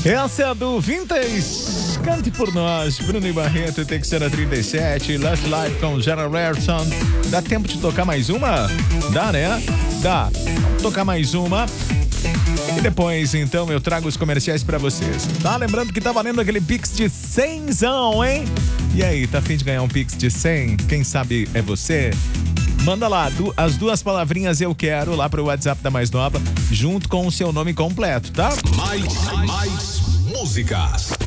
Essa é a do Vintage. Cante por nós, Bruno e Barreto, Texana 37, Last Life com Generation. Dá tempo de tocar mais uma? Dá, né? Dá. Vamos tocar mais uma. E depois, então, eu trago os comerciais pra vocês. Tá? Lembrando que tá valendo aquele Pix de 100zão, hein? E aí, tá a fim de ganhar um Pix de 100? Quem sabe é você? Manda lá as duas palavrinhas eu quero lá pro WhatsApp da Mais Nova, junto com o seu nome completo, tá? Mais músicas.